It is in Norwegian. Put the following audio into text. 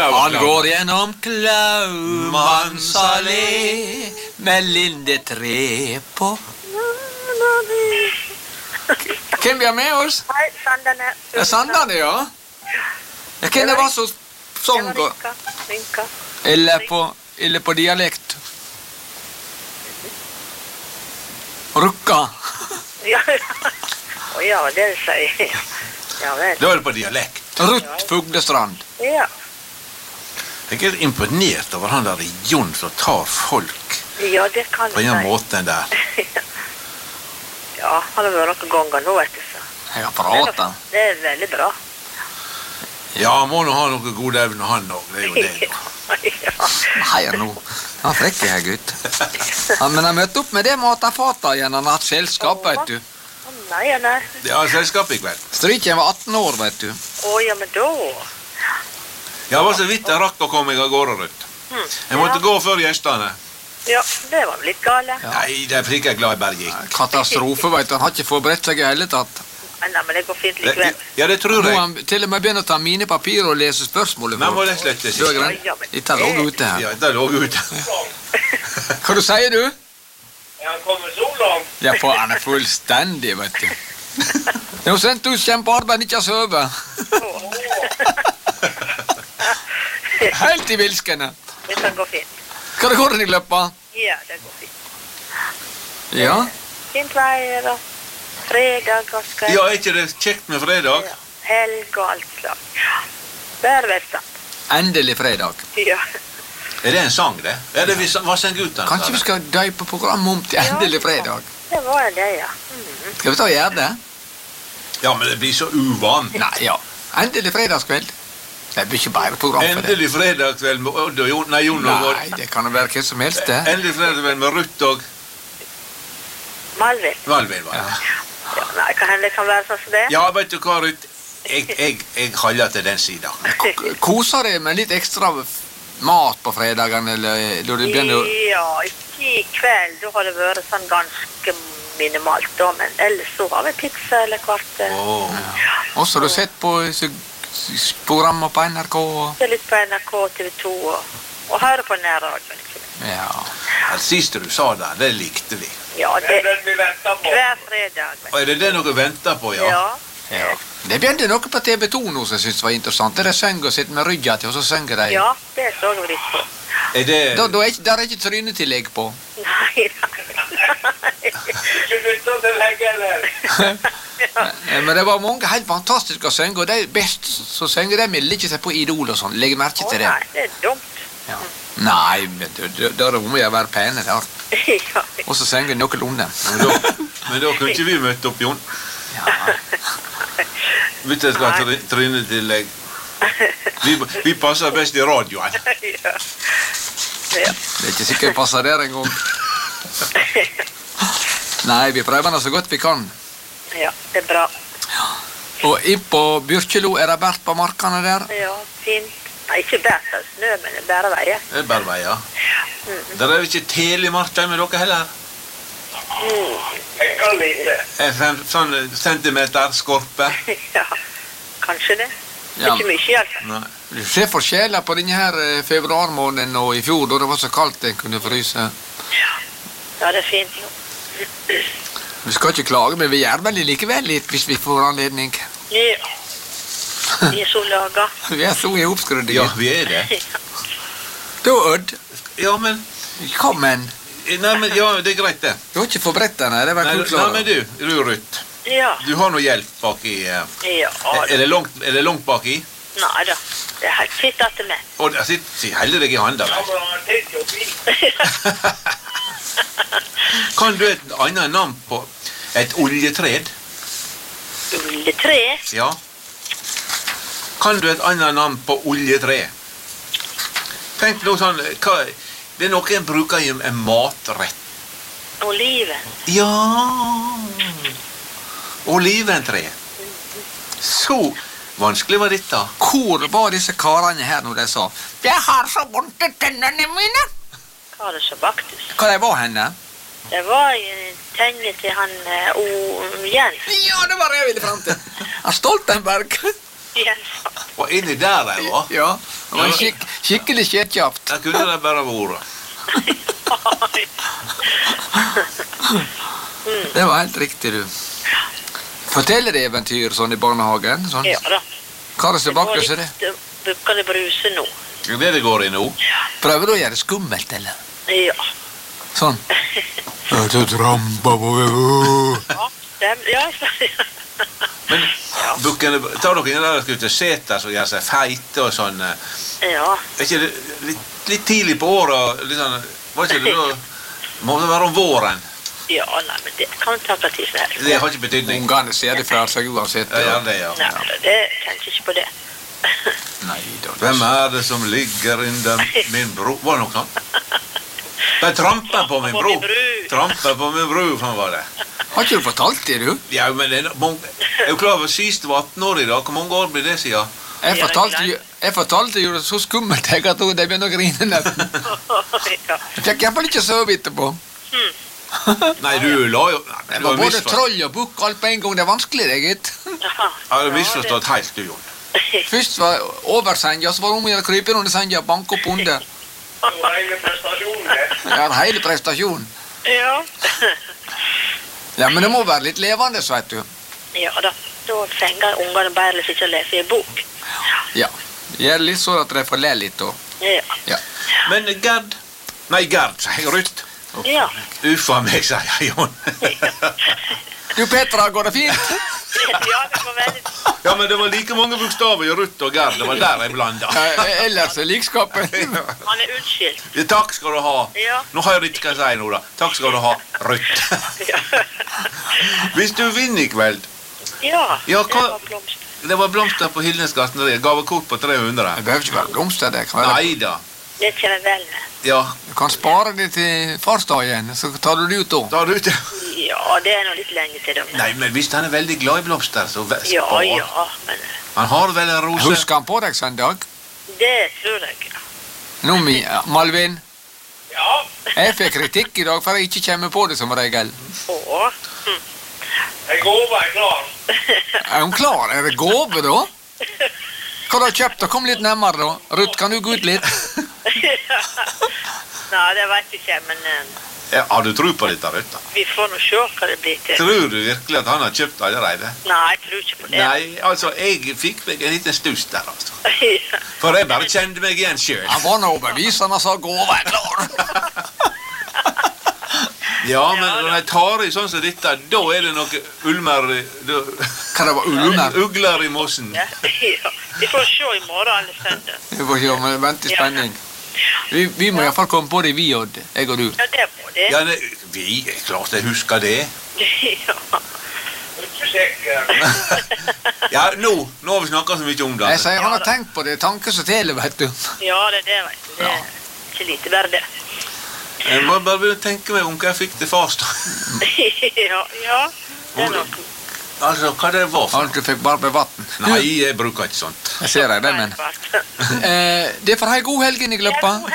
Han går gjennom Klaumanns allé med lindetre på. Hvem vi har med oss? Hei, Sandane. Sandane, ja. Hvem det var som sång? Rinka. Eller på dialekt? Rukka. Ja, ja, det sier. Ja vel. Da er det på dialekt. Rutt Fuglestrand. Ja. Jeg er imponert over han der Jon som tar folk Ja, det kan på den måten der. Ja, han har vært noen ganger nå, vet du. Så. Jeg har pratet. Det er veldig bra. Ja, han må nå ha noe god evne, han også. Det er jo det. Ja. Nei, nå. Han frekker her, gutt. Men han møtte opp med det matafata igjen. Han har hatt selskap, vet du. Nei, nei. Ja, selskap i kveld. Stryken var 18 år, vet du. Ja, men da... Ja, det var så vidt jeg rakk å komme meg av gårde, Rutt. Jeg måtte gå før gjestene. Ja, det var litt gale. Ja. Nei, det er fordi jeg glad jeg bare gikk. Katastrofe, vet du. Han har ikke forberedt seg i hele tatt. Nei, men det går fint likevel. Ja, det tror Nå jeg. har han til og med begynt å ta mine papirer og lese spørsmålet. Men må det slett Du si. er greit. Dette lå ute her. Ja, det lå ute. Hva du sier du? Han kommer så langt. Ja, for han er fullstendig, vet du. Det er sendt ut kjem på arbeid, ikke søve. Helt i vilskene. Det kan gå fint. Hva det går den i løpet? Ja, det går fint. Ja. Fint veier og fredag og skal... Ja, er ikke det kjekt med fredag? Ja, helg og alt slag. Ja, bare velstand. Endelig fredag. Ja. Er det en sang, det? Er det hva sang guttene? Kanskje vi skal døype programmet om til endelig fredag? Det var det, ja. Skal vi ta og gjøre det? Ja, men det blir så uvant. Nei, ja. Endelig fredagskveld. Det blir ikke bare program for det. Endelig fredagskveld med Odd og Jon. Nei, Jon og Odd. Nei, det kan jo være hvem som helst, det. Endelig fredagskveld med Rutt og Malvin. Valvin, var det. Ja, nei, kan hende det kan være sånn som det. Ja, vet du hva, Rutt? Jeg holder til den siden. Koser deg med litt ekstra mat på fredagen, eller da det begynner å... Ja, ikke i kveld. Da har det vært sånn ganske minimalt, da. Men ellers så har vi pizza eller kvart. Og så har du sett på programmer på NRK og... Det er litt på NRK, TV2 og høre på nærradioen. Ja. Det siste du sa der, det likte vi. Ja, Det det er den vi venter på. hver fredag. Og er det det noe venter på, ja? Ja. Det begynte noe på TV2 nå som jeg synes var interessant. Det er synger og sitter med ryggen til, og så synger de. Ja, det så vi litt på. Er det... Der er ikke trynetillegg på. Nei. Ikke bytte til legge, eller? Men det var mange helt fantastiske å synge, og de best som synger, de melder ikke seg på Idol og sånn. Legg merke til det. Nei, det er dumt. Ja. Nei, men da er det om å gjøre å være pene der. Ja. Og så synger noenlunde. Men da kunne ikke vi møte opp, Jon. Ja. Vet du, jeg skal ha trynetillegg. Vi passer best i radioen. Ja. Det er ikke sikkert jeg passer der en gang. Nei, vi prøver det så godt vi kan. Ja, det er bra. Og inn på Byrkjelo er det bært på markene der. Ja, fint. Nei, ikke bært av snø, men det er bare veier. Det er bare vei, ja. Der er jo ikke telemarka med dere heller. Jeg kan lite. Sånn centimeter skorpe. Ja, kanskje det. Ja. Ikke mye, altså. Nei. Du ser forskjeller på denne her februarmåneden og i fjor, da det var så kaldt en kunne fryse. Ja, det er fint. Vi skal ikke klage, men vi gjør vel likevel litt hvis vi får anledning. Ja. Vi er så laga. Vi er så i oppskrudde. Ja, vi er det. Da, Odd, Ja, men... kom en. Nei, men ja, det er greit det. Du har ikke forberedt deg, nei, det var Nei, kult klart. men du Rutt. Ja. Du har noe hjelp bak i... Ja, Er det langt bak i? nei da. Det er helt fint at det er med. Og jeg sitter heller deg i handa. Ja, men han titt jo fint. Kan du et annet navn på et oljetred? Ulletre? Ja. Kan du et annet navn på oljetre? Tenk noe sånn, det er noe en bruker i en matrett. Oliven. Ja. Oliventre. Så vanskelig var dette. Hvor var disse karene her når de sa «Jeg har så vondt i tennene mine»? Hva er det så baktus? Hva de var henne? Det var tegnet til han Jens. Ja, det var det jeg ville frem til. Han Stoltenberg. Jens. Og inni der jeg var. Ja. Det var skikkelig kjetkjapt. Der kunne det bare vært. Det var helt riktig, du. Forteller de eventyr sånn i barnehagen? Sånn? Ja da. Hva er det Det var tilbake, så det? litt bukkende bruse nå. Det er det går i nå. Prøver du å gjøre det skummelt, eller? Ja. Sånn. Jeg trampa på Ja, Men bukkene, tar dere inn der og skal ut til seter og gjør seg feite og sånn? ja. Er ikke det litt tidlig på året? Litt sånn, var ikke det da? Må det være om våren? Ja, nei, men det kan ta hva tid som helst. Det har ikke betydning. Ungene ser det fra seg uansett. Ja, det, ja. Nei, det tenker ikke på det. Nei, da. Hvem er det som ligger under min bro? Var det noe sånt? De tramper på min bro. Tramper på min bro, sånn var det. Har ikke du fortalt det, du? Ja, men det er jo klar over sist var 18 år i dag. Hvor mange år blir det siden? Jeg fortalte jo det så skummelt jeg at de begynte å grine nesten. Ja. Jeg fikk i hvert fall ikke sove etterpå. Nei, du la jo... Nei, Det du var har både misforstått. troll og bukk alt på en gang. Det er vanskelig, det, gitt. Jeg har misforstått helt, du, Jon. Først var over senja, så var det om å gjøre å krype under senja og banke opp under. Det var en prestasjon, det. Ja, hele prestasjonen. Ja. Ja, men det må være litt levende, så vet du. Ja da. Da fenger ungene bare hvis ikke å lese i bok. Ja. Gjør litt sånn at de får le litt, da. Ja. Ja. Men Gerd... Nei, Gerd, sier jeg Ruth. Ja. Uffa meg, sier jeg, Jon. Du, Petra, går det fint? Ja, det var veldig... Ja, men det var like mange bokstaver i Ruth og Gerd. Det var der jeg blanda. Ellers er likskapen. Han er unnskyldt. Ja, takk skal du ha. Ja. Nå har jeg ikke hva jeg sier nå, da. Takk skal du ha, Ruth. Ja. Hvis du vinner i kveld... Ja, Ja, det hva- var blomster. Det var blomster på Hillnes gartneri. Gavekort på 300. Det behøver ikke være blomster, det kan være. Nei da. Det kjenner jeg vel med. Ja, Du kan spare det til farsdagen, så tar du det ut da. da har du det. Ja, det er nå litt lenge til dem. Nei, men hvis han er veldig glad i blomster, så Ja, spar. ja, men Han har vel en rose. Husker han på deg søndag? det tror jeg. Nå, Malvin, Ja, jeg fikk kritikk i dag for jeg ikke kommer på det som regel. Å. jeg går er klar. Er hun klar? Er det gåve, da? Hva har du kjøpt? Da? Kom litt nærmere, da. Ruth, kan du gå ut litt? Nei, det vet jeg ikke, men Ja, har du tro på dette, Ruth? da? vi får nå se hva det blir til. Tror du virkelig at han har kjøpt allerede? Nei, jeg tror ikke på det. Nei, altså, jeg fikk meg en liten stuss der, altså. Ja. For jeg bare kjente meg igjen sjøl. Han var nå overbevisende og sa gåva er klar. Ja, men når jeg tar i sånn som dette, da er det noe ulmer Hva det var ulmer? Ugler i mossen. Ja. Ja. Vi får se i morgen eller søndag. Vi får se, men vent i spenning. Vi må i hvert fall komme på det, vi, Odd. Jeg og du. Ja, det må det. Ja, ne, vi er klart jeg husker det. Ja. Ikke sikker. Ja, nå har vi snakket så mye om det. Jeg sier han har tenkt på det. Tanke som teler, vet du. Ja, det er det, vet du. Det er ikke lite verdt det. Jeg må bare begynne å tenke meg om hva jeg fikk til farsdag. Ja, ja. Det er nok. Altså, hva det var for Alt du fikk bare med vann. Nei, jeg bruker ikke sånt. Jeg ser deg det, men. Det får ha en god helg inn i gløppa.